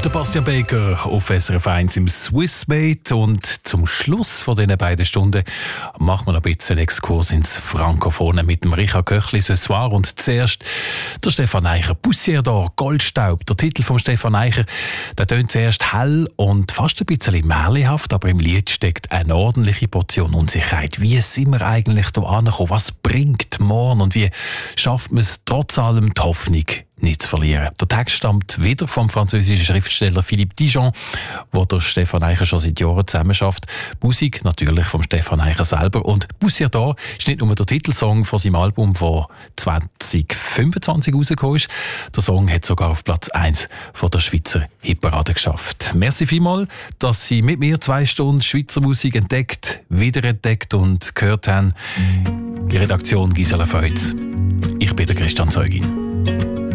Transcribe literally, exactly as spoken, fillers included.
der Bastian Baker auf S R F eins im Swissmate. Und zum Schluss von diesen beiden Stunden machen wir noch ein bisschen einen Exkurs ins Frankophone mit dem Richard Köchli ce soir. Und zuerst der Stefan Eicher, Poussière d'Or, Goldstaub. Der Titel von Stefan Eicher, der tönt zuerst hell und fast ein bisschen märchenhaft, aber im Lied steckt eine ordentliche Portion Unsicherheit. Wie sind wir eigentlich hier angekommen? Was bringt morgen und wie schafft man es trotz allem die Hoffnung nicht zu verlieren? Der Text stammt wieder vom französischen Schriftsteller Philippe Dijon, wo der Stefan Eicher schon seit Jahren zusammen schafft. Musik natürlich vom Stefan Eicher selber. Und Poussière d'Or ist nicht nur der Titelsong von seinem Album, das zwanzig fünfundzwanzig rausgekommen ist. Der Song hat sogar auf Platz eins von der Schweizer Hitparade geschafft. Merci vielmals, dass Sie mit mir zwei Stunden Schweizer Musik entdeckt, wiederentdeckt und gehört haben. Die Redaktion Gisela Feutz. Ich bin der Christian Zeugin.